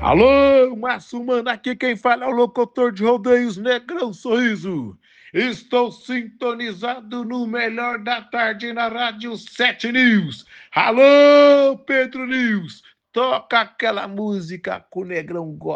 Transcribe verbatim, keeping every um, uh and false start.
Alô, Márcio Mano, aqui quem fala é o locutor de rodeios Negrão Sorriso. Estou sintonizado no melhor da tarde na Rádio Sete News. Alô, Pedro News, toca aquela música que o Negrão gosta.